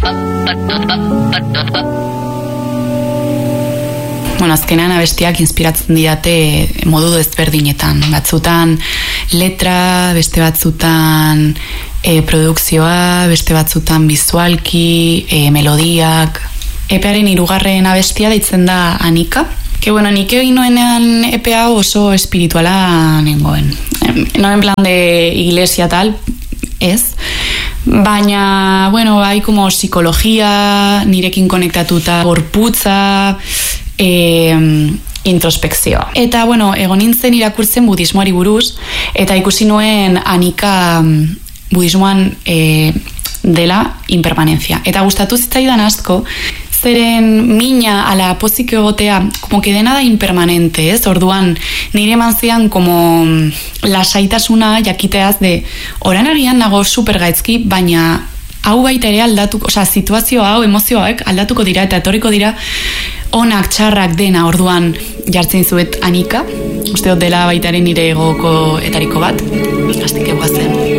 Bueno, azkenean abestiak inspiratzen didate modu ezberdinetan. Batzutan letra, beste batzutan produkzioa, beste batzutan bizualki, melodiak. Epearen 3. abestia deitzen da Anika. Nik egin noenean EPA oso espirituala nengoen. No en plan de iglesia tal, ez. Baina, bai como psikologia, nirekin konektatuta, gorputza, introspekzioa. Eta, egon nintzen irakurtzen budismoari buruz, eta ikusi nuen Anika budismoan dela impermanentzia. Eta gustatu zitzaidan asko, zeren mina ala pozik egotea, como que dena da impermanente, ez? Orduan, nire eman zian como lasaitasuna jakiteaz de, oran agian nago supergaizki, baina hau baita ere aldatuko, situazio hau, emozio hauek aldatuko dira eta etorriko dira onak txarrak dena. Orduan jartzen zuet Anika, uste dut dela baitaren nire egoko etariko bat, astik eguazen.